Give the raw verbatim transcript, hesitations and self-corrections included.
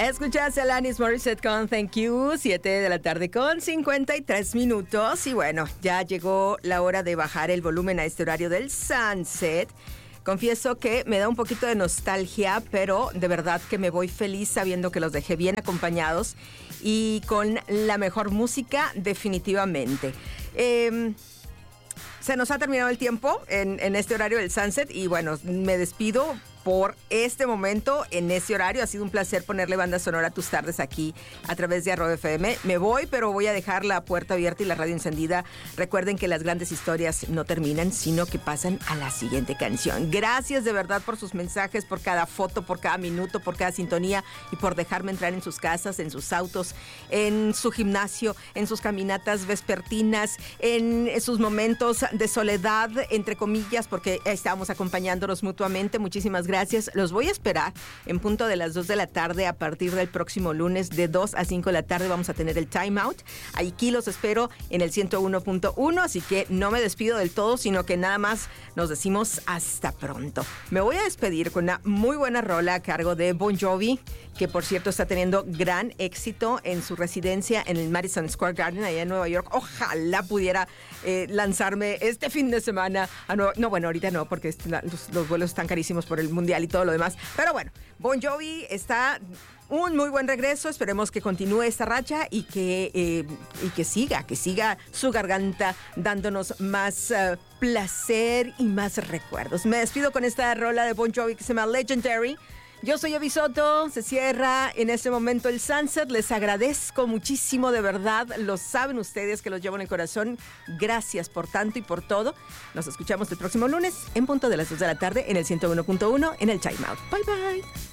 Escuchaste a Alanis Morissette con Thank You, siete de la tarde con cincuenta y tres minutos. Y bueno, ya llegó la hora de bajar el volumen a este horario del Sunset. Confieso que me da un poquito de nostalgia, pero de verdad que me voy feliz sabiendo que los dejé bien acompañados y con la mejor música definitivamente. Eh, se nos ha terminado el tiempo en, en este horario del Sunset y bueno, me despido por este momento en ese horario. Ha sido un placer ponerle banda sonora a tus tardes aquí a través de Arroba F M. Me voy, pero voy a dejar la puerta abierta y la radio encendida. Recuerden que las grandes historias no terminan, sino que pasan a la siguiente canción. Gracias de verdad por sus mensajes, por cada foto, por cada minuto, por cada sintonía y por dejarme entrar en sus casas, en sus autos, en su gimnasio, en sus caminatas vespertinas, en sus momentos de soledad, entre comillas, porque estamos acompañándonos mutuamente. Muchísimas gracias. Gracias. Los voy a esperar en punto de las dos de la tarde a partir del próximo lunes de dos a cinco de la tarde. Vamos a tener el Time Out. Aquí los espero en el ciento uno punto uno, así que no me despido del todo, sino que nada más nos decimos hasta pronto. Me voy a despedir con una muy buena rola a cargo de Bon Jovi, que por cierto está teniendo gran éxito en su residencia en el Madison Square Garden allá en Nueva York. Ojalá pudiera eh, lanzarme este fin de semana a Nueva... No, bueno, ahorita no, porque este, los, los vuelos están carísimos por el mundo y todo lo demás, pero bueno, Bon Jovi está un muy buen regreso. Esperemos que continúe esta racha y que, eh, y que siga, que siga su garganta dándonos más uh, placer y más recuerdos. Me despido con esta rola de Bon Jovi que se llama Legendary. Yo soy Abby Soto, se cierra en este momento el Sunset. Les agradezco muchísimo, de verdad, lo saben ustedes que los llevo en el corazón. Gracias por tanto y por todo. Nos escuchamos el próximo lunes en punto de las dos de la tarde en el ciento uno punto uno en el Time Out. Bye bye.